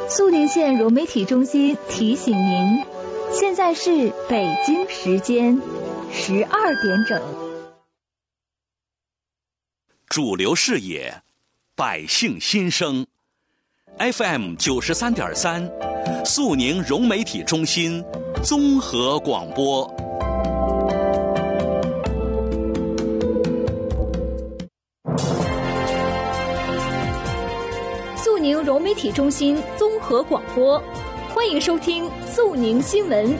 肃宁县融媒体中心提醒您，现在是北京时间12点整。 主流视野，百姓心声。FM 93.3，肃宁融媒体中心综合广播。 肃宁融媒体中心综合广播，欢迎收听肃宁新闻。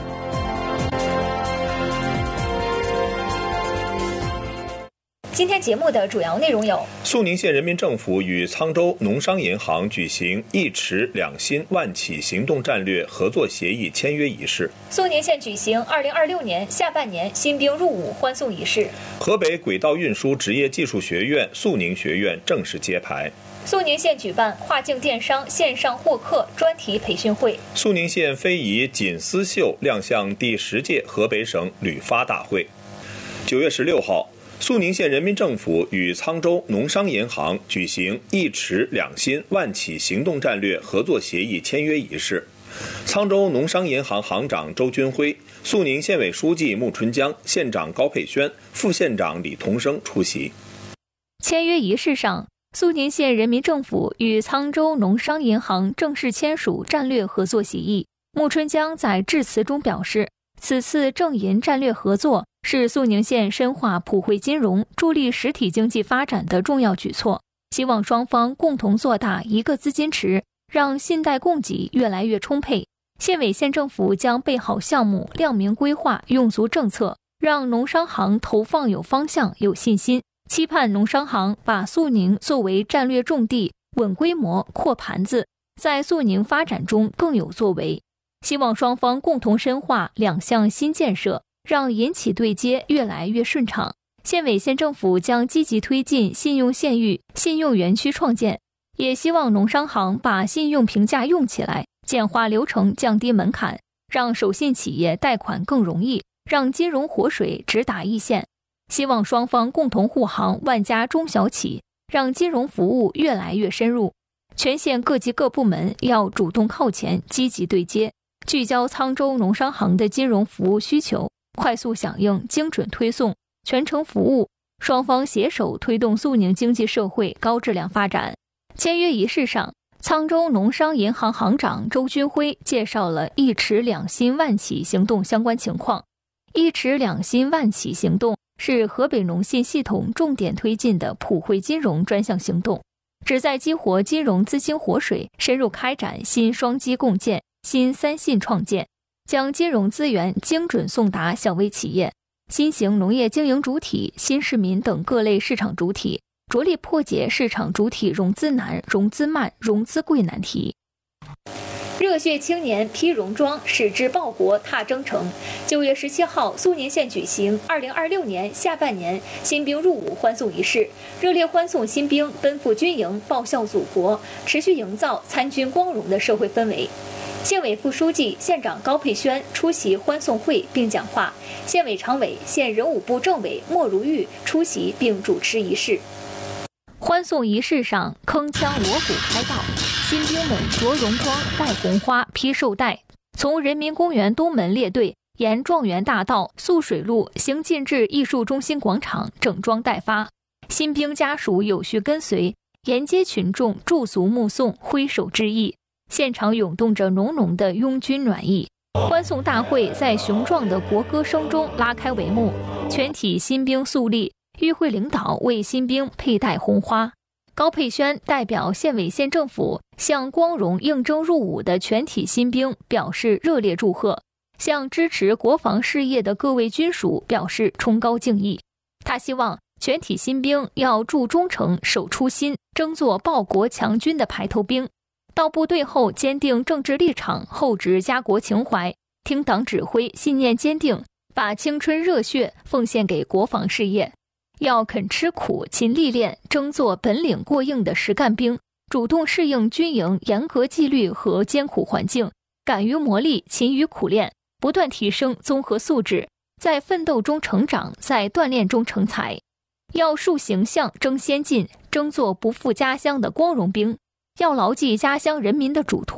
今天节目的主要内容有： 肃宁县人民政府与沧州农商银行举行一池两新万企行动战略合作协议签约仪式； 肃宁县举行2026年下半年新兵入伍欢送仪式； 河北轨道运输职业技术学院肃宁学院正式揭牌； 肃宁县举办跨境电商线上获客专题培训会； 肃宁县非遗锦丝绣亮相第10届河北省旅发大会。9月16号。肃宁县人民政府与沧州农商银行举行一池两新万企行动战略合作协议签约仪式，沧州农商银行行长周军辉、肃宁县委书记穆春江、县长高佩轩、副县长李同生出席。 签约仪式上，肃宁县人民政府与沧州农商银行正式签署战略合作协议。穆春江在致辞中表示，此次正银战略合作是肃宁县深化普惠金融、助力实体经济发展的重要举措，希望双方共同做大一个资金池，让信贷供给越来越充沛。县委县政府将备好项目，亮明规划，用足政策，让农商行投放有方向、有信心。期盼农商行把肃宁作为战略重地，稳规模、扩盘子，在肃宁发展中更有作为。希望双方共同深化两项新建设，让银企对接越来越顺畅。县委县政府将积极推进信用县域、信用园区创建，也希望农商行把信用评价用起来，简化流程，降低门槛，让手信企业贷款更容易，让金融活水直达一线。希望双方共同护航万家中小企，让金融服务越来越深入。全县各级各部门要主动靠前，积极对接，聚焦沧州农商行的金融服务需求，快速响应，精准推送，全程服务，双方携手推动肃宁经济社会高质量发展。签约仪式上，沧州农商银行行长周军辉介绍了一池两新万企行动相关情况。一池两新万企行动是河北农信系统重点推进的普惠金融专项行动，旨在激活金融资金活水，深入开展新双基共建、新三信创建，将金融资源精准送达小微企业、新型农业经营主体、新市民等各类市场主体，着力破解市场主体融资难、融资慢、融资贵难题。热血青年披戎装，矢志报国踏征程。9月17号，肃宁县举行2026年下半年新兵入伍欢送仪式，热烈欢送新兵奔赴军营，报效祖国，持续营造参军光荣的社会氛围。县委副书记、县长高佩轩出席欢送会并讲话，县委常委、县人武部政委莫如玉出席并主持仪式。欢送仪式上，铿锵锣鼓开道，新兵们着戎装、戴红花、披绶带，从人民公园东门列队，沿状元大道、素水路行进至艺术中心广场，整装待发。新兵家属有序跟随，沿街群众驻足目送，挥手致意。现场涌动着浓浓的拥军暖意。欢送大会在雄壮的国歌声中拉开帷幕，全体新兵肃立，与会领导为新兵佩戴红花。高佩轩代表县委县政府向光荣应征入伍的全体新兵表示热烈祝贺，向支持国防事业的各位军属表示崇高敬意。他希望全体新兵要铸忠诚、守初心，争做报国强军的排头兵。到部队后坚定政治立场，厚植家国情怀，听党指挥，信念坚定，把青春热血奉献给国防事业。要肯吃苦、勤历练，争做本领过硬的实干兵，主动适应军营严格纪律和艰苦环境，敢于磨砺，勤于苦练，不断提升综合素质，在奋斗中成长，在锻炼中成才。要树形象，争先进，争做不负家乡的光荣兵。要牢记家乡人民的嘱托，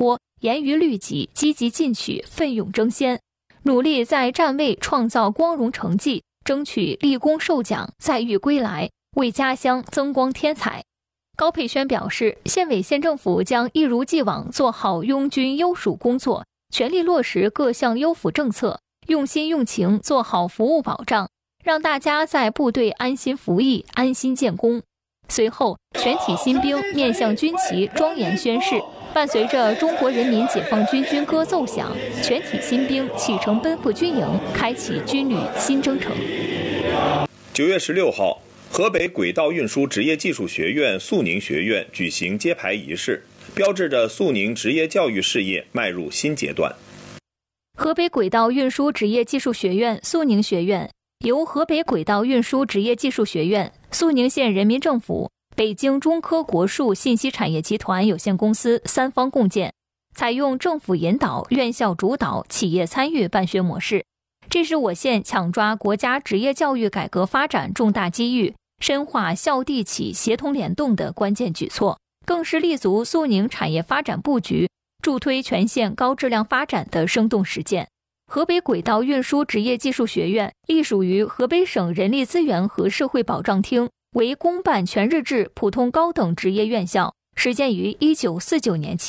严于律己，积极进取，奋勇争先，努力在站位创造光荣成绩，争取立功受奖，载誉归来，为家乡增光添彩。高佩轩表示，县委县政府将一如既往做好拥军优属工作，全力落实各项优抚政策，用心用情做好服务保障，让大家在部队安心服役，安心建功。随后，全体新兵面向军旗庄严宣誓，伴随着中国人民解放军军歌奏响，全体新兵启程奔赴军营，开启军旅新征程。 9月16号，河北轨道运输职业技术学院肃宁学院举行揭牌仪式，标志着肃宁职业教育事业迈入新阶段。 河北轨道运输职业技术学院肃宁学院由河北轨道运输职业技术学院、肃宁县人民政府、北京中科国术信息产业集团有限公司三方共建，采用政府引导、院校主导、企业参与办学模式。这是我县抢抓国家职业教育改革发展重大机遇，深化校地企协同联动的关键举措，更是立足肃宁产业发展布局，助推全县高质量发展的生动实践。河北轨道运输职业技术学院隶属于河北省人力资源和社会保障厅，为公办全日制普通高等职业院校，始建于1949年起。